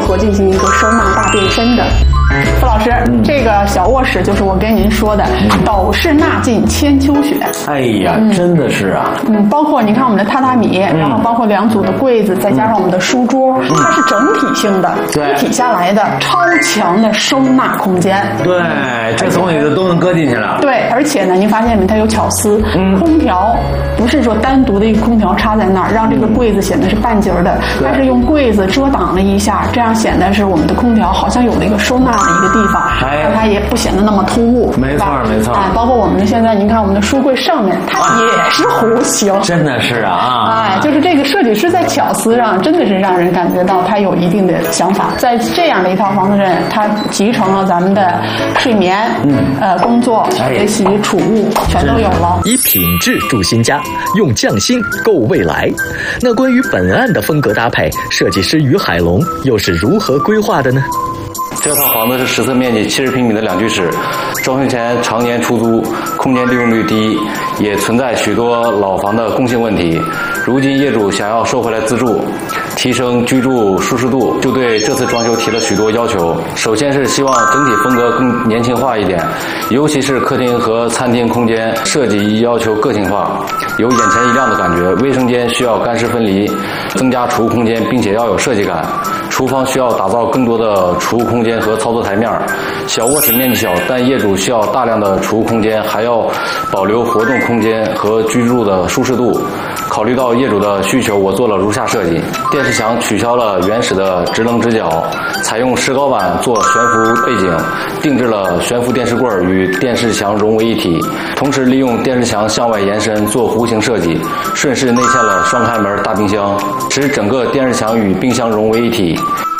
合进行一个收纳大变身的。付老师，这个小卧室就是我跟您说的斗室纳进千秋雪。 哎呀，真的是啊。 包括你看我们的榻榻米，然后包括2组的柜子，再加上我们的书桌，它是整体性的一体下来的超强的收纳空间。 对，这东西都能搁进去了。 对，而且呢，您发现没？它有巧思，空调不是说单独的一个空调插在那儿，让这个柜子显得是半截的，它是用柜子遮挡了一下，这样显得是我们的空调好像有了一个收纳的一个地方，让它也不显得那么突兀。 没错没错。 包括我们现在您看我们的书柜上面，它也是弧形。 真的是啊。 就是这个设计师在巧思上真的是让人感觉到他有一定的想法。在这样的一套房子上，它集成了咱们的睡眠、工作、学习、储物全都有了。 以品质筑新家，用匠心构未来。那关于本案的风格搭配，设计师于海龙又是如何规划的呢？ 这套房子是实测面积70平米的2居室，装修前常年出租，空间利用率低，也存在许多老房的共性问题。如今业主想要收回来自住，提升居住舒适度，就对这次装修提了许多要求。首先是希望整体风格更年轻化一点，尤其是客厅和餐厅空间设计要求个性化，有眼前一亮的感觉。卫生间需要干湿分离，增加储物空间，并且要有设计感。厨房需要打造更多的储物空间和操作台面。小卧室面积小，但业主需要大量的储物空间，还要保留活动空间和居住的舒适度。考虑到业主的需求，我做了如下设计：电视墙取消了原始的直棱直角，采用石膏板做悬浮背景，定制了悬浮电视柜与电视墙融为一体，同时利用电视墙向外延伸做弧形设计，顺势内嵌了双开门大冰箱，使整个电视墙与冰箱融为一体。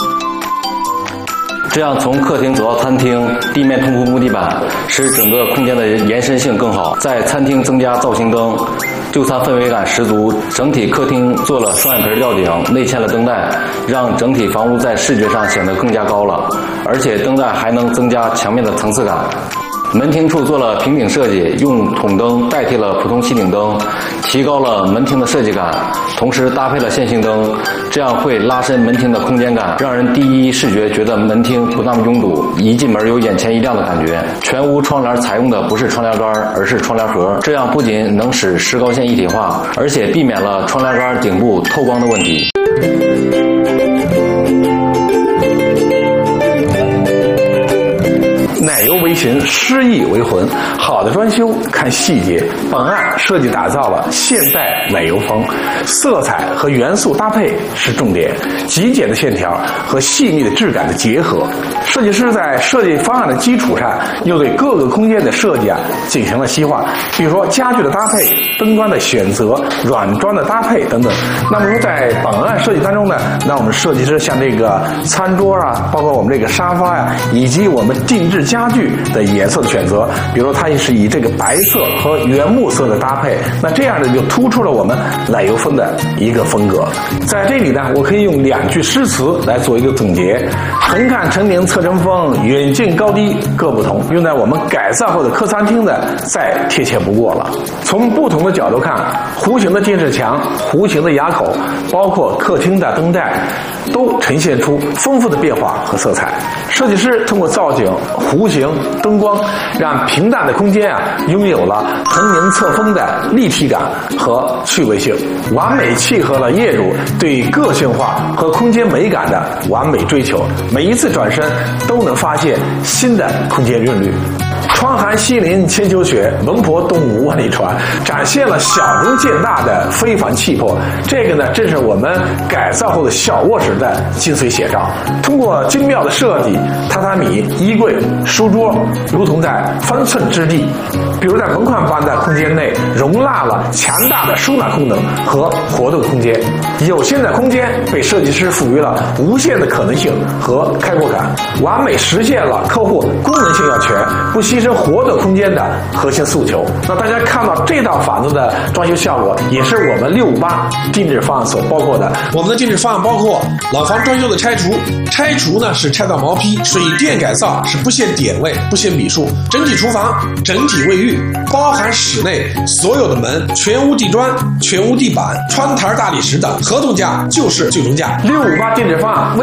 这样从客厅走到餐厅，地面通铺木地板，使整个空间的延伸性更好。在餐厅增加造型灯，就餐氛围感十足。整体客厅做了双眼皮吊顶，内嵌了灯带，让整体房屋在视觉上显得更加高了。而且灯带还能增加墙面的层次感。门厅处做了平顶设计，用筒灯代替了普通吸顶灯，提高了门厅的设计感，同时搭配了线性灯，这样会拉伸门厅的空间感，让人第一视觉觉得门厅不那么拥堵，一进门有眼前一亮的感觉。全屋窗帘采用的不是窗帘杆，而是窗帘盒，这样不仅能使石膏线一体化，而且避免了窗帘杆顶部透光的问题。 奶油为形，诗意为魂。好的装修看细节，本案设计打造了现代奶油风，色彩和元素搭配是重点，极简的线条和细腻的质感的结合。设计师在设计方案的基础上，又对各个空间的设计进行了细化，比如说家具的搭配、灯光的选择、软装的搭配等等。那么说在本案设计当中呢，那我们设计师像这个餐桌包括我们这个沙发以及我们定制家具的颜色的选择，比如它也是以这个白色和原木色的搭配，那这样呢就突出了我们奶油风的一个风格。在这里呢，我可以用2句诗词来做一个总结：横看成岭侧成峰，远近高低各不同。用在我们改造后的客餐厅呢，再贴切不过了。从不同的角度看，弧形的电视墙、弧形的牙口，包括客厅的灯带，都呈现出丰富的变化和色彩。设计师通过造景、弧形、灯光，让平淡的空间拥有了横迎侧峰的立体感和趣味性，完美契合了业主对个性化和空间美感的完美追求。每一次转身都能发现新的空间韵律。窗含西林千秋雪，龙婆东吴万里船，展现了小中见大的非凡气魄。这个呢，正是我们改造后的小卧室的精髓写照。通过精妙的设计，榻榻米、衣柜、书桌如同在分寸之地，比如在门框般的空间内容纳了强大的收纳功能和活动空间。有限的空间被设计师赋予了无限的可能性和开阔感，完美实现了客户功能性要全，不牺牲活动空间的核心诉求。那大家看到这套房子的装修效果，也是我们658定制方案所包括的。 我们的定制方案包括老房装修的拆除，拆除呢是拆到毛坯，水电改造是不限点位、不限笔数，整体厨房、整体卫浴，包含室内所有的门，全屋地砖、全屋地板、窗台大理石等，合同价就是最终价。 658定制方案